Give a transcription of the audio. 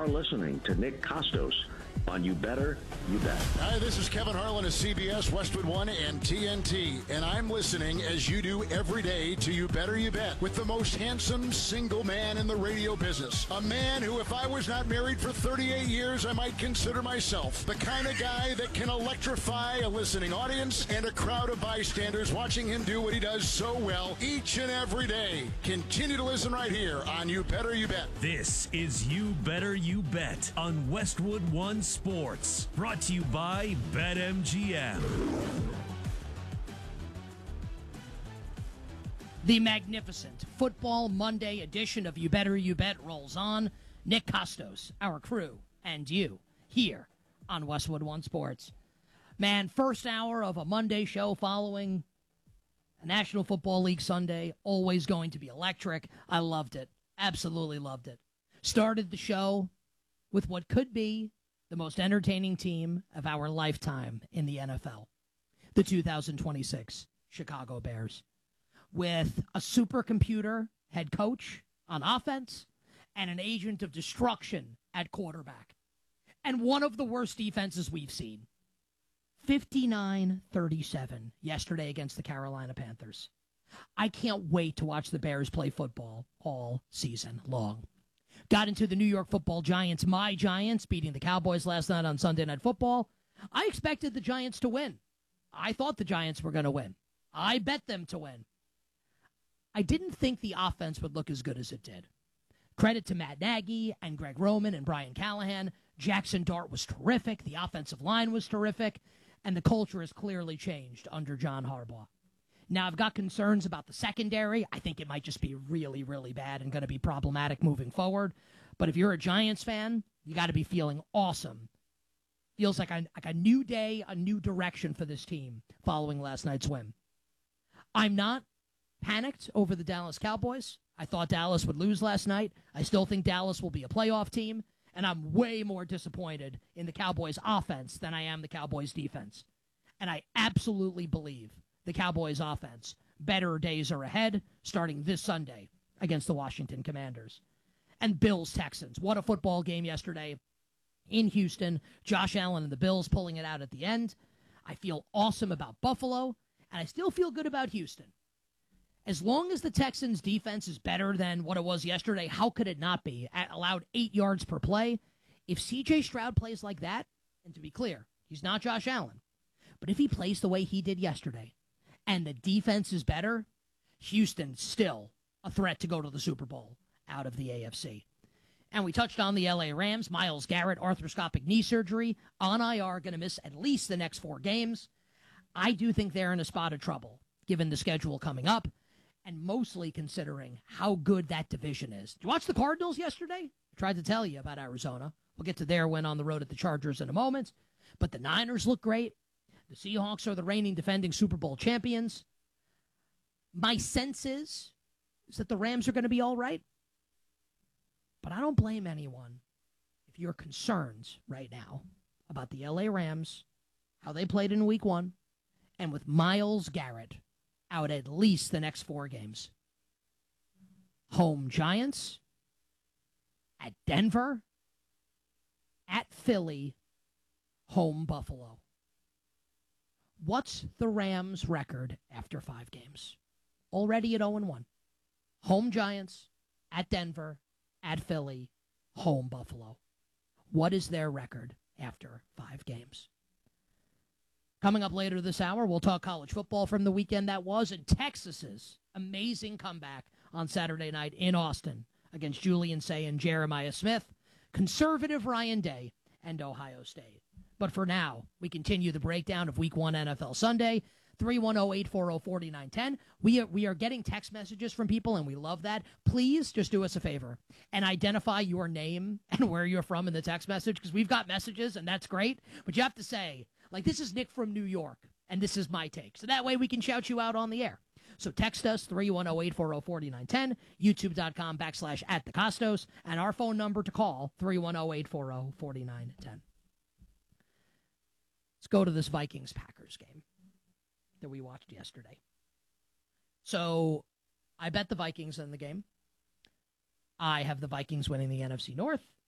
are listening to Nick Costos on You Better You Bet. Hi, this is Kevin Harlan of CBS, Westwood One, and TNT, and I'm listening, as you do every day, to You Better You Bet with the most handsome single man in the radio business. A man who, if I was not married for 38 years, I might consider myself the kind of guy that can electrify a listening audience and a crowd of bystanders watching him do what he does so well each and every day. Continue to listen right here on You Better You Bet. This is You Better You Bet on Westwood One Sports, brought to you by BetMGM. The magnificent Football Monday edition of You Better You Bet rolls on. Nick Costos, our crew, and you here on Westwood One Sports. Man, first hour of a Monday show following a National Football League Sunday, always going to be electric. I loved it. Absolutely loved it. Started the show with what could be the most entertaining team of our lifetime in the NFL, the 2026 Chicago Bears, with a supercomputer head coach on offense and an agent of destruction at quarterback, and one of the worst defenses we've seen. 59-37 yesterday against the Carolina Panthers. I can't wait to watch the Bears play football all season long. Got into the New York Football Giants, my Giants, beating the Cowboys last night on Sunday Night Football. I expected the Giants to win. I thought the Giants were going to win. I bet them to win. I didn't think the offense would look as good as it did. Credit to Matt Nagy and Greg Roman and Brian Callahan. Jackson Dart was terrific. The offensive line was terrific. And the culture has clearly changed under John Harbaugh. Now, I've got concerns about the secondary. I think it might just be really, really bad and going to be problematic moving forward. But if you're a Giants fan, you got to be feeling awesome. Feels like a new day, a new direction for this team following last night's win. I'm not panicked over the Dallas Cowboys. I thought Dallas would lose last night. I still think Dallas will be a playoff team. And I'm way more disappointed in the Cowboys' offense than I am the Cowboys' defense. And I absolutely believe the Cowboys' offense, better days are ahead, starting this Sunday against the Washington Commanders. And Bills-Texans. What a football game yesterday in Houston. Josh Allen and the Bills pulling it out at the end. I feel awesome about Buffalo, and I still feel good about Houston. As long as the Texans' defense is better than what it was yesterday, how could it not be? Allowed 8 yards per play. If C.J. Stroud plays like that, and to be clear, he's not Josh Allen, but if he plays the way he did yesterday, and the defense is better, Houston's still a threat to go to the Super Bowl out of the AFC. And we touched on the L.A. Rams. Myles Garrett, arthroscopic knee surgery, on IR, going to miss at least the next 4 games. I do think they're in a spot of trouble, given the schedule coming up, and mostly considering how good that division is. Did you watch the Cardinals yesterday? I tried to tell you about Arizona. We'll get to their win on the road at the Chargers in a moment. But the Niners look great. The Seahawks are the reigning defending Super Bowl champions. My sense is that the Rams are going to be all right. But I don't blame anyone if you're concerned right now about the LA Rams, how they played in week 1, and with Myles Garrett out at least the next 4 games. Home Giants, at Denver, at Philly, home Buffalo. What's the Rams' record after 5 games? Already at 0-1. Home Giants, at Denver, at Philly, home Buffalo. What is their record after 5 games? Coming up later this hour, we'll talk college football from the weekend that was, and Texas's amazing comeback on Saturday night in Austin against Julian Say and Jeremiah Smith, conservative Ryan Day, and Ohio State. But for now, we continue the breakdown of Week 1 NFL Sunday. 310-840-4910. We are getting text messages from people, and we love that. Please just do us a favor and identify your name and where you're from in the text message, because we've got messages, and that's great. But you have to say, like, this is Nick from New York, and this is my take. So that way we can shout you out on the air. So text us, 310-840-4910, youtube.com/@thecostos, and our phone number to call, 310-840-4910. Let's go to this Vikings-Packers game that we watched yesterday. So I bet the Vikings in the game. I have the Vikings winning the NFC North.